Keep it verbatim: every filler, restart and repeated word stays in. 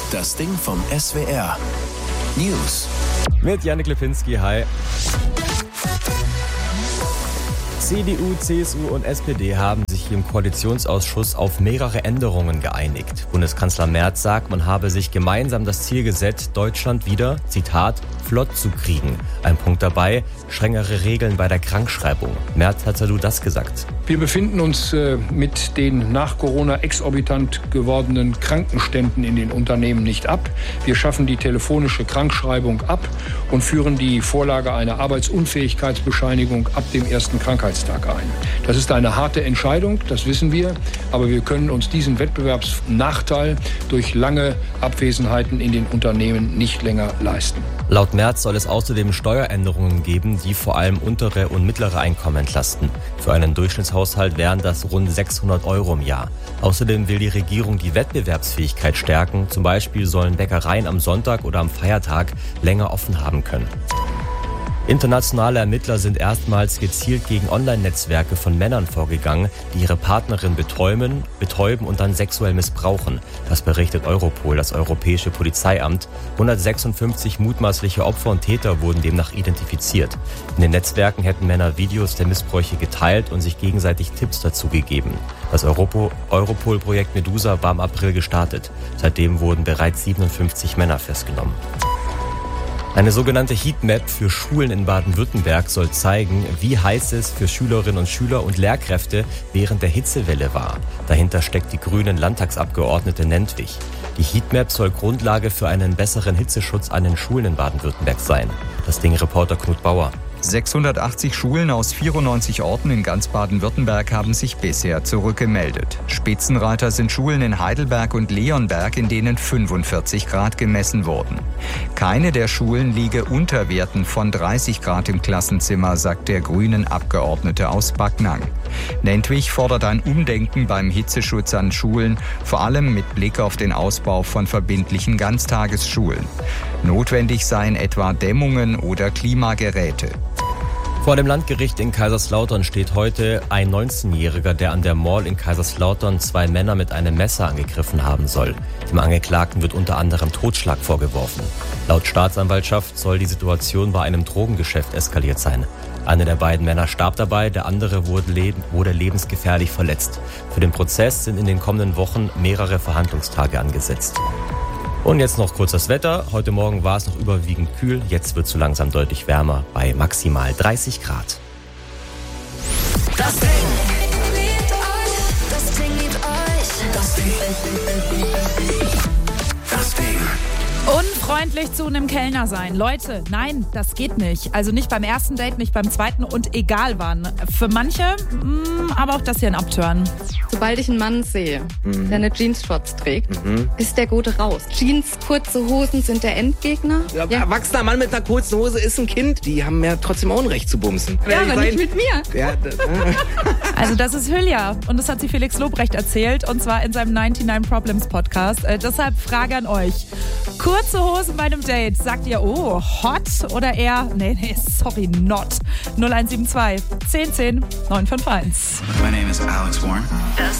Das Ding vom S W R. News. Mit Jannik Lipinski, hi. C D U, C S U und S P D haben sich im Koalitionsausschuss auf mehrere Änderungen geeinigt. Bundeskanzler Merz sagt, man habe sich gemeinsam das Ziel gesetzt, Deutschland wieder, Zitat, flott zu kriegen. Ein Punkt dabei, strengere Regeln bei der Krankschreibung. Merz hat dazu das gesagt. Wir befinden uns äh, mit den nach Corona exorbitant gewordenen Krankenständen in den Unternehmen nicht ab. Wir schaffen die telefonische Krankschreibung ab und führen die Vorlage einer Arbeitsunfähigkeitsbescheinigung ab dem ersten Krankheitstag ein. Das ist eine harte Entscheidung, das wissen wir, aber wir können uns diesen Wettbewerbsnachteil durch lange Abwesenheiten in den Unternehmen nicht länger leisten. Laut Merz soll es außerdem Steueränderungen geben, die vor allem untere und mittlere Einkommen entlasten. Für einen Durchschnittshaushalt wären das rund sechshundert Euro im Jahr. Außerdem will die Regierung die Wettbewerbsfähigkeit stärken. Zum Beispiel sollen Bäckereien am Sonntag oder am Feiertag länger offen haben können. Internationale Ermittler sind erstmals gezielt gegen Online-Netzwerke von Männern vorgegangen, die ihre Partnerin betäuben, betäuben und dann sexuell missbrauchen. Das berichtet Europol, das Europäische Polizeiamt. hundertsechsundfünfzig mutmaßliche Opfer und Täter wurden demnach identifiziert. In den Netzwerken hätten Männer Videos der Missbräuche geteilt und sich gegenseitig Tipps dazu gegeben. Das Europo- Europol-Projekt Medusa war im April gestartet. Seitdem wurden bereits siebenundfünfzig Männer festgenommen. Eine sogenannte Heatmap für Schulen in Baden-Württemberg soll zeigen, wie heiß es für Schülerinnen und Schüler und Lehrkräfte während der Hitzewelle war. Dahinter steckt die grünen Landtagsabgeordnete Nentwich. Die Heatmap soll Grundlage für einen besseren Hitzeschutz an den Schulen in Baden-Württemberg sein. Das Ding-Reporter Knut Bauer. sechshundertachtzig Schulen aus vierundneunzig Orten in ganz Baden-Württemberg haben sich bisher zurückgemeldet. Spitzenreiter sind Schulen in Heidelberg und Leonberg, in denen fünfundvierzig Grad gemessen wurden. Keine der Schulen liege unter Werten von dreißig Grad im Klassenzimmer, sagt der grünen Abgeordnete aus Backnang. Nentwich fordert ein Umdenken beim Hitzeschutz an Schulen, vor allem mit Blick auf den Ausbau von verbindlichen Ganztagesschulen. Notwendig seien etwa Dämmungen oder Klimageräte. Vor dem Landgericht in Kaiserslautern steht heute ein neunzehnjähriger, der an der Mall in Kaiserslautern zwei Männer mit einem Messer angegriffen haben soll. Dem Angeklagten wird unter anderem Totschlag vorgeworfen. Laut Staatsanwaltschaft soll die Situation bei einem Drogengeschäft eskaliert sein. Einer der beiden Männer starb dabei, der andere wurde, leb- wurde lebensgefährlich verletzt. Für den Prozess sind in den kommenden Wochen mehrere Verhandlungstage angesetzt. Und jetzt noch kurz das Wetter. Heute Morgen war es noch überwiegend kühl. Jetzt wird es so langsam deutlich wärmer bei maximal dreißig Grad. Das Ding liebt euch. Das Ding liebt euch. Das Ding. Das Ding. Unfreundlich zu einem Kellner sein. Leute, nein, das geht nicht. Also nicht beim ersten Date, nicht beim zweiten und egal wann. Für manche, mh, aber auch das hier ein Upturn. Sobald ich einen Mann sehe, Mhm. der eine Jeans-Shorts trägt, Mhm. ist der Gute raus. Jeans, kurze Hosen sind der Endgegner. Ja, erwachsener Mann mit einer kurzen Hose ist ein Kind. Die haben ja trotzdem auch ein Recht zu bumsen. Ja, aber nicht mit mir. Ja, d- Also das ist Hülya und das hat sie Felix Lobrecht erzählt und zwar in seinem neunundneunzig Problems Podcast. Äh, deshalb Frage an euch. Kurze Hosen bei einem Date. Sagt ihr, oh, hot oder eher, nee, nee, sorry, not. null eins sieben zwei, zehn zehn, neun fünf eins. My name is Alex Warren.